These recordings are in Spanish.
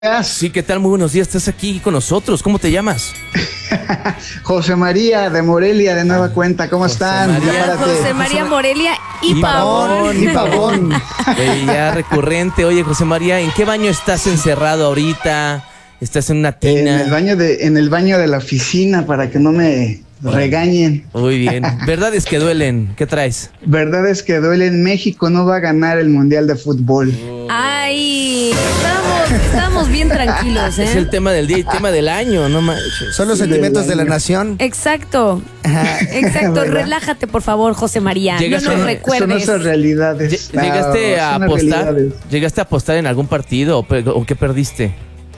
Sí, ¿qué tal? Muy buenos días. Estás aquí con nosotros. ¿Cómo te llamas? José María de Morelia, de nueva cuenta. ¿Cómo están? José María Morelia y Pavón. Y Pavón. Ya recurrente. Oye, José María, ¿en qué baño estás encerrado ahorita? ¿Estás en una tina? En el baño de la oficina, para que no me regañen. Muy bien. Verdades que duelen. ¿Qué traes? Verdades que duelen. México no va a ganar el Mundial de Fútbol. Ay, estamos bien tranquilos, ¿eh? Es el tema del día y tema del año, no manches. Son los sentimientos de la nación. Exacto. Exacto. Relájate, por favor, José María. No nos recuerdes. Son esas realidades. ¿Llegaste a son apostar? realidades. ¿Llegaste a apostar en algún partido o qué perdiste?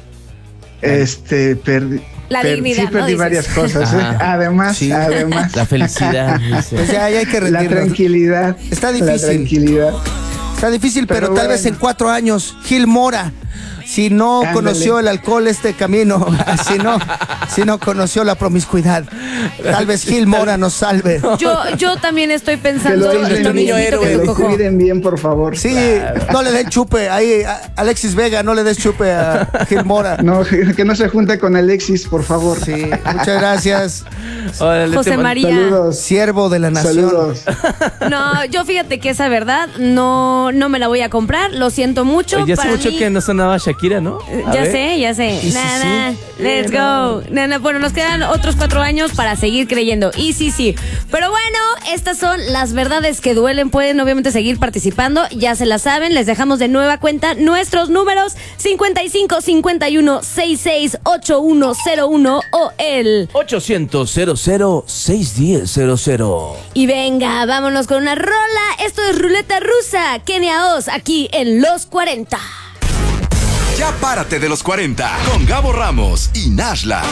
Perdí. La dignidad, Sí, perdí ¿no? varias Dices. cosas. Ajá. Sí. Además. La felicidad. Dice. Pues ya hay que La rendirnos. tranquilidad. Está La difícil. tranquilidad. Está difícil, pero Pero tal vez bueno. en 4 años, Gil Mora, si no Ándale. conoció el alcohol este camino, si no conoció la promiscuidad, tal vez Gil Mora nos salve. Yo también estoy Que pensando lo en nuestro lo niño mismito héroe. que lo tocó. cuiden bien, por favor. Sí, no le den chupe, ahí Alexis Vega, no le des chupe a Gil Mora. No, que no se junte con Alexis, por favor. Sí, muchas gracias, Órale, José María. Saludos. siervo de la nación. Saludos. No, yo fíjate que esa verdad no me la voy a comprar. Lo siento mucho. Oye, hace Para mucho mí- que no sonaba Shakira, ¿no? A Ya ver. sé. Y sí, Nana, sí. let's go. Nana, bueno, nos quedan otros 4 años para seguir creyendo. Y sí. Pero bueno, estas son las verdades que duelen. Pueden obviamente seguir participando. Ya se las saben. Les dejamos de nueva cuenta nuestros números 55 51 66 8101 o el 800-00-610-00. Y venga, vámonos con una rola. Esto es Ruleta Rusa. Kenia Oz, aquí en Los 40. Ya párate de los 40 con Gabo Ramos y Nashla.